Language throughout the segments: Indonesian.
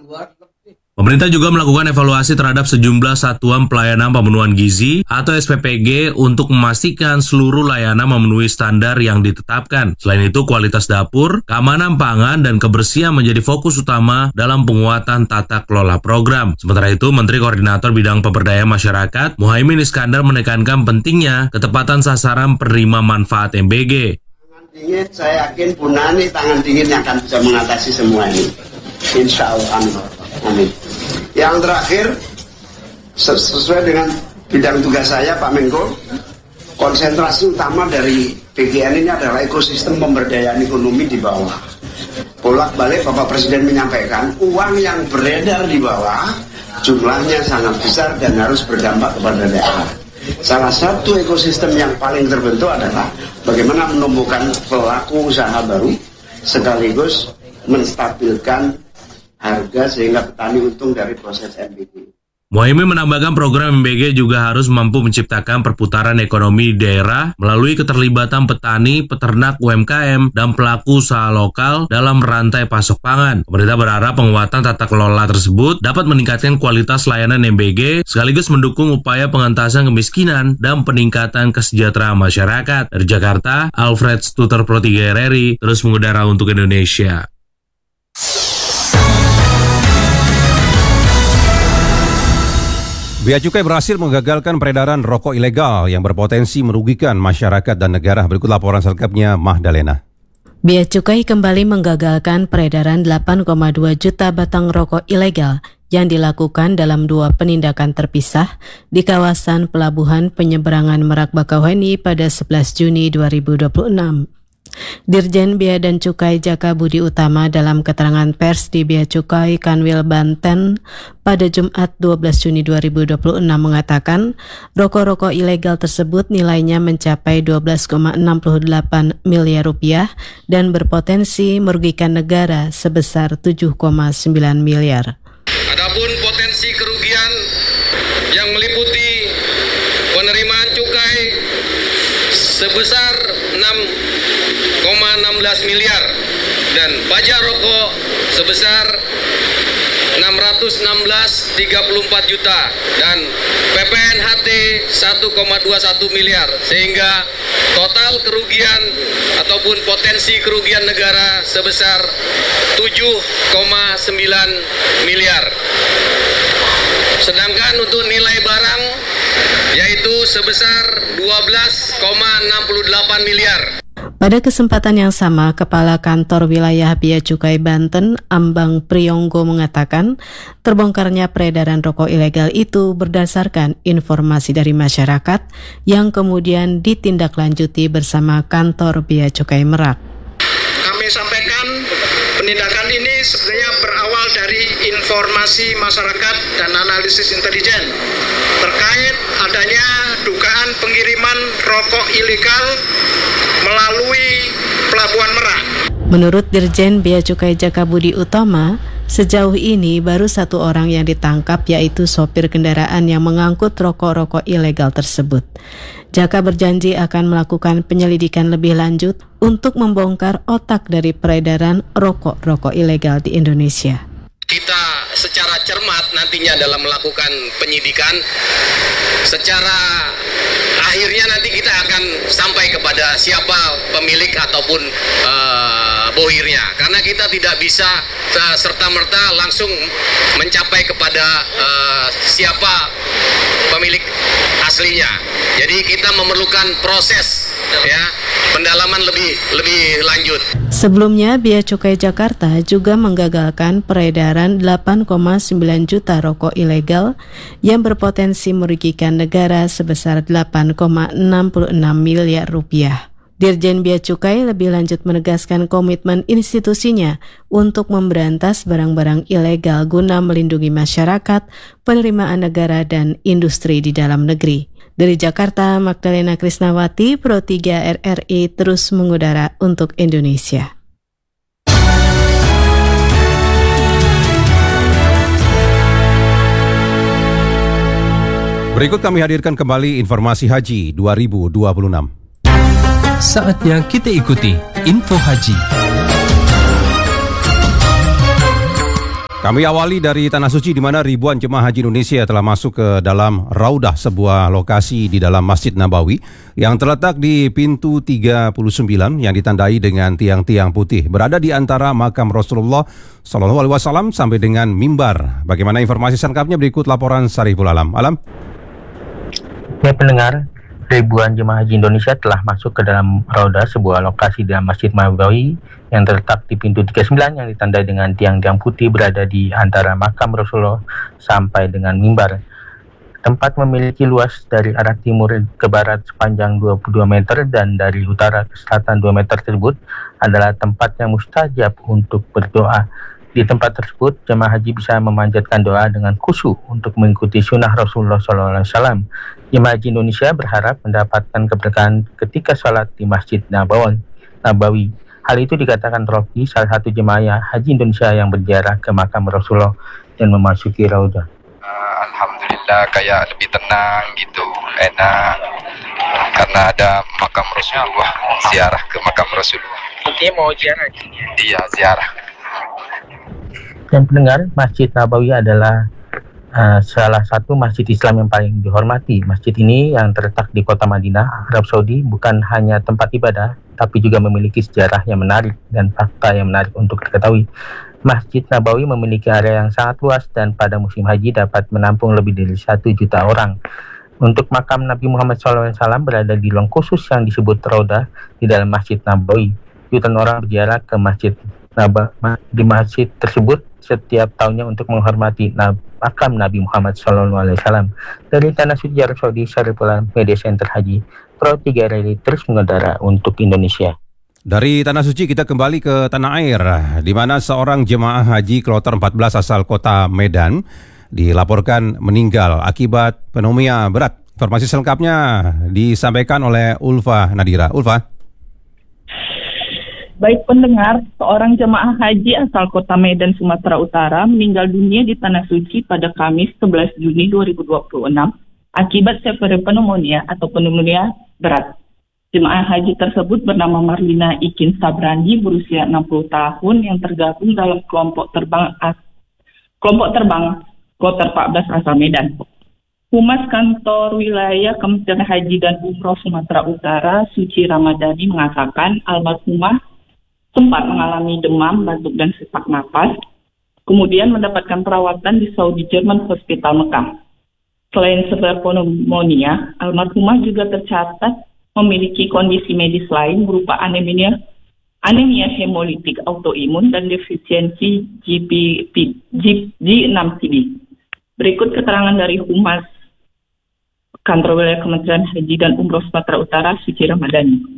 Pemerintah juga melakukan evaluasi terhadap sejumlah satuan pelayanan pemenuhan gizi atau SPPG untuk memastikan seluruh layanan memenuhi standar yang ditetapkan. Selain itu, kualitas dapur, keamanan pangan, dan kebersihan menjadi fokus utama dalam penguatan tata kelola program. Sementara itu, Menteri Koordinator Bidang Pemberdayaan Masyarakat, Muhaimin Iskandar menekankan pentingnya ketepatan sasaran penerima manfaat MBG. Tangan dingin, saya yakin Bu Nani tangan dingin yang akan bisa mengatasi semua ini. Insya Allah. Amin. Yang terakhir, sesuai dengan bidang tugas saya, Pak Menko, konsentrasi utama dari PGN ini adalah ekosistem pemberdayaan ekonomi di bawah. Bolak-balik Bapak Presiden menyampaikan, uang yang beredar di bawah jumlahnya sangat besar dan harus berdampak kepada daerah. Salah satu ekosistem yang paling terbentuk adalah bagaimana menumbuhkan pelaku usaha baru sekaligus menstabilkan harga sehingga petani untung dari proses MBG. Muhaimin menambahkan program MBG juga harus mampu menciptakan perputaran ekonomi di daerah melalui keterlibatan petani, peternak, UMKM, dan pelaku usaha lokal dalam rantai pasok pangan. Pemerintah berharap penguatan tata kelola tersebut dapat meningkatkan kualitas layanan MBG sekaligus mendukung upaya pengentasan kemiskinan dan peningkatan kesejahteraan masyarakat. Dari Jakarta, Alfred Stuter Pro 3 RRI terus mengudara untuk Indonesia. Bea Cukai berhasil menggagalkan peredaran rokok ilegal yang berpotensi merugikan masyarakat dan negara. Berikut laporan selengkapnya Mahdalena. Bea Cukai kembali menggagalkan peredaran 8,2 juta batang rokok ilegal yang dilakukan dalam dua penindakan terpisah di kawasan Pelabuhan Penyeberangan Merak Bakauheni pada 11 Juni 2026. Dirjen Bea dan Cukai Jaka Budi Utama dalam keterangan pers di Bea Cukai Kanwil Banten pada Jumat 12 Juni 2026 mengatakan rokok-rokok ilegal tersebut nilainya mencapai 12,68 miliar rupiah dan berpotensi merugikan negara sebesar 7,9 miliar. Adapun potensi kerugian yang meliputi penerimaan cukai sebesar 6,16 miliar dan pajak rokok sebesar 616,34 juta dan PPNHT 1,21 miliar sehingga total kerugian ataupun potensi kerugian negara sebesar 7,9 miliar. Sedangkan untuk nilai barang yaitu sebesar 12,68 miliar. Pada kesempatan yang sama, Kepala Kantor Wilayah Bea Cukai Banten, Ambang Priyonggo mengatakan, terbongkarnya peredaran rokok ilegal itu berdasarkan informasi dari masyarakat yang kemudian ditindaklanjuti bersama Kantor Bea Cukai Merak. Kami sampaikan penindakan ini sebenarnya berawal dari informasi masyarakat dan analisis intelijen terkait adanya dugaan pengiriman rokok ilegal melalui Pelabuhan Merak. Menurut Dirjen Bea Cukai Jaka Budi Utama, sejauh ini baru satu orang yang ditangkap yaitu sopir kendaraan yang mengangkut rokok-rokok ilegal tersebut. Jaka berjanji akan melakukan penyelidikan lebih lanjut untuk membongkar otak dari peredaran rokok-rokok ilegal di Indonesia. Kita secara cermat nantinya dalam melakukan penyidikan, secara akhirnya nanti kita akan sampai kepada siapa pemilik ataupun bohirnya. Karena kita tidak bisa serta-merta langsung mencapai kepada siapa pemilik aslinya. Jadi kita memerlukan proses pendalaman lebih lanjut. Sebelumnya, Bea Cukai Jakarta juga menggagalkan peredaran 8,9 juta rokok ilegal yang berpotensi merugikan negara sebesar 8,66 miliar rupiah. Dirjen Bea Cukai lebih lanjut menegaskan komitmen institusinya untuk memberantas barang-barang ilegal guna melindungi masyarakat, penerimaan negara, dan industri di dalam negeri. Dari Jakarta, Magdalena Krisnawati, Pro 3 RRI terus mengudara untuk Indonesia. Berikut kami hadirkan kembali informasi haji 2026. Saatnya kita ikuti info haji. Kami awali dari Tanah Suci di mana ribuan jemaah haji Indonesia telah masuk ke dalam Raudah, sebuah lokasi di dalam Masjid Nabawi yang terletak di pintu 39 yang ditandai dengan tiang-tiang putih, berada di antara makam Rasulullah SAW sampai dengan mimbar. Bagaimana informasi selengkapnya berikut laporan Sariful Alam. Alam. Ya pendengar, ribuan jemaah haji Indonesia telah masuk ke dalam Raudah, sebuah lokasi di dalam Masjid Nabawi yang terletak di pintu 39 yang ditandai dengan tiang-tiang putih, berada di antara makam Rasulullah sampai dengan mimbar. Tempat memiliki luas dari arah timur ke barat sepanjang 22 meter dan dari utara ke selatan 2 meter tersebut adalah tempat yang mustajab untuk berdoa. Di tempat tersebut, jemaah haji bisa memanjatkan doa dengan khusyuk untuk mengikuti sunnah Rasulullah SAW. Jemaah haji Indonesia berharap mendapatkan keberkahan ketika sholat di Masjid Nabawi. Hal itu dikatakan Rofi, salah satu jemaah haji Indonesia yang berziarah ke makam Rasulullah dan memasuki Raudah. Alhamdulillah, kayak lebih tenang gitu, enak, karena ada makam Rasulullah, ziarah ke makam Rasulullah. Intinya mau ziarah? Iya, ziarah. Dan pendengar, Masjid Nabawi adalah salah satu masjid Islam yang paling dihormati. Masjid ini yang terletak di kota Madinah, Arab Saudi, bukan hanya tempat ibadah, tapi juga memiliki sejarah yang menarik dan fakta yang menarik untuk diketahui. Masjid Nabawi memiliki area yang sangat luas dan pada musim haji dapat menampung lebih dari 1 juta orang. Untuk makam Nabi Muhammad SAW berada di ruang khusus yang disebut Raudah di dalam Masjid Nabawi. Jutaan orang berziarah ke di masjid tersebut setiap tahunnya untuk menghormati makam Nabi Muhammad SAW. Dari Tanah Suci Arab Saudi, Sariful Alam, Media Center Haji Pro 3 RRI terus mengudara untuk Indonesia. Dari Tanah Suci kita kembali ke tanah air, di mana seorang jemaah haji kloter 14 asal kota Medan dilaporkan meninggal akibat pneumonia berat. Informasi selengkapnya disampaikan oleh Ulfa Nadira. Ulfa. Baik pendengar, seorang jemaah haji asal kota Medan, Sumatera Utara meninggal dunia di Tanah Suci pada Kamis 11 Juni 2026 akibat severe pneumonia atau pneumonia berat. Jemaah haji tersebut bernama Marlina Ikin Sabrani, berusia 60 tahun, yang tergabung dalam kelompok terbang kloter 14 asal Medan. Humas Kantor Wilayah Kementerian Haji dan Umroh Sumatera Utara, Suci Ramadhani, mengatakan almarhumah sempat mengalami demam, batuk, dan sesak napas, kemudian mendapatkan perawatan di Saudi German Hospital Mekah. Selain severe pneumonia, almarhumah juga tercatat memiliki kondisi medis lain berupa anemia hemolitik autoimun dan defisiensi G6PD. Berikut keterangan dari Humas Kantor Wilayah Kementerian Haji dan Umroh Sumatera Utara, Suci Ramadhani.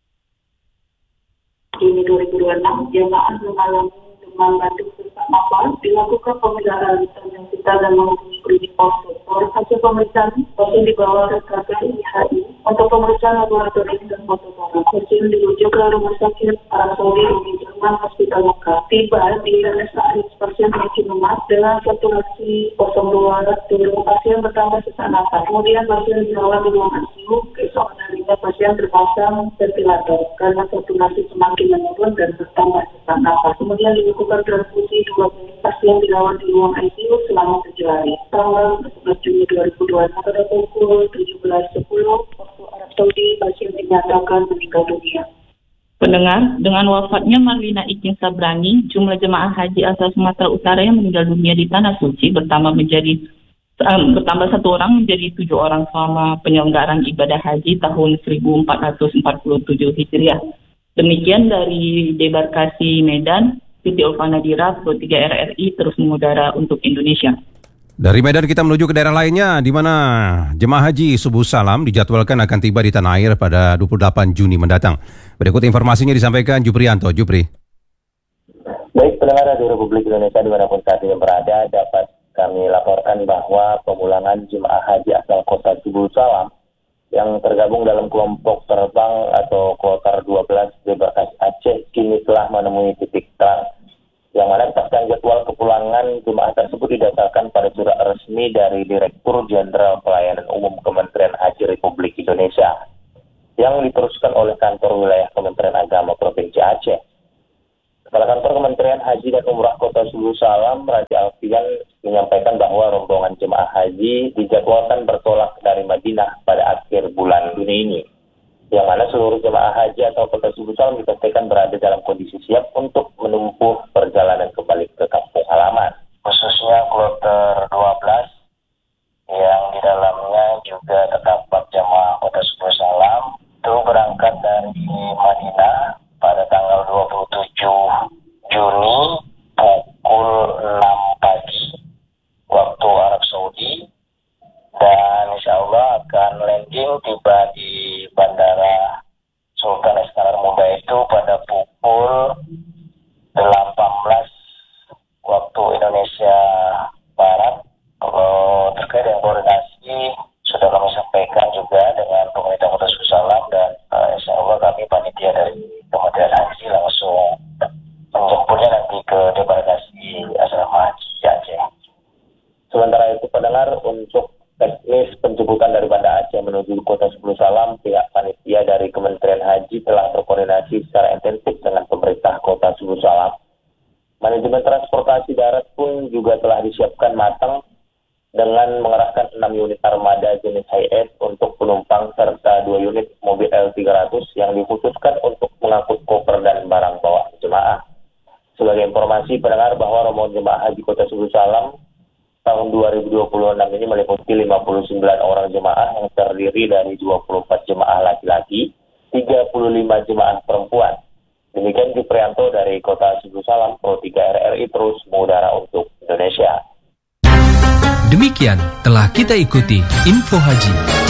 Juni 2026, jemaah mengalami demam, batuk, sesak napas, dilakukan pemeriksaan intensitas dan menghubungi pos sektor. Hasil pemeriksaan pasien dibawa ke KPIHI untuk pemeriksaan laboratorium dan fotografi. Pasien dirujuk ke Rumah Sakit Arab Saudi di Jerman Hospital Mekah. Tiba di RSAI, pasien memiliki lemas dengan saturasi 0,2 turun. Pasien bertambah sesak napas. Kemudian pasien dirawat di ruang ICU. Keesokan harinya pasien terpasang ventilator karena saturasi semakin menurun dan bertambah sesak napas. Kemudian dilakukan transfusi 2 pasien dirawat di ruang ICU selama 7 hari. Tanggal 11 Juni 2020 pada pukul 17.10 waktu Arab Saudi, pasien dinyatakan meninggal dunia. Pendengar, dengan wafatnya Marlina Ikin Sabrani, jumlah jemaah haji asal Sumatera Utara yang meninggal dunia di Tanah Suci bertambah 1 orang menjadi 7 orang selama penyelenggaraan ibadah haji tahun 1447 Hijriah. Demikian dari Debarkasi Medan, Siti Ulfa Nadira, Pro 3 RRI terus mengudara untuk Indonesia. Dari Medan kita menuju ke daerah lainnya, di mana jemaah haji Subuh Salam dijadwalkan akan tiba di tanah air pada 28 Juni mendatang. Berikut informasinya disampaikan Juprianto. Jupri. Baik pendengar Radio Republik Indonesia dimanapun saat ini berada, dapat kami laporkan bahwa pemulangan jemaah haji asal kota Subuh Salam yang tergabung dalam kelompok terbang atau kloter 12 Debarkasi Aceh kini telah menemui titik terang, yang mana berdasarkan jadwal kepulangan jemaah tersebut didasarkan pada surat resmi dari Direktur Jenderal Pelayanan Umum Kementerian Haji Republik Indonesia yang diteruskan oleh Kantor Wilayah Kementerian Agama Provinsi Aceh. Kepala Kantor Kementerian Haji dan Umrah Kota Subuh Salam Haji Alfian menyampaikan bahwa rombongan jemaah haji dijadwalkan bertolak dari Madinah pada akhir bulan Juni ini, yang mana seluruh jemaah haji atau Kota Subul Salam dipastikan berada dalam kondisi siap untuk menempuh perjalanan kembali ke kampung halaman. Khususnya kloter 12 yang di dalamnya juga terdapat jemaah Kota Subul Salam itu berangkat dari Madinah pada tanggal 27 Juni pukul 6 pagi waktu Arab Saudi, dan insya Allah akan landing tiba di Bandara Sultan Iskandar Muda itu pada pukul 18 waktu Indonesia Barat. Kalau terkait dengan koordinasi sudah kami sampaikan juga dengan pemerintah Kota Subul Salam, dan insya Allah kami panitia dari Kementerian Haji langsung menjemputnya nanti ke debarkasi asrama haji Aceh. Sementara itu pendengar, untuk teknis penjemputan dari Banda Aceh menuju Kota Subul Salam, pihak panitia dari Kementerian Haji telah berkoordinasi secara intensif dengan pemerintah Kota Subul Salam. Manajemen transportasi darat pun juga telah disiapkan matang dengan mengerahkan 6 unit armada jenis Hi-Ace untuk penumpang serta 2 unit mobil L300 yang dikhususkan untuk mengangkut koper dan barang bawaan jemaah. Sebagai informasi pendengar bahwa rombongan jemaah haji Kota Subul Salam tahun 2026 ini meliputi 59 orang jemaah yang terdiri dari 24 jemaah laki-laki, 35 jemaah perempuan. Demikian Di Prianto dari Kota Subul Salam, Pro 3 RRI terus mengudara untuk Indonesia. Demikian telah kita ikuti Info Haji.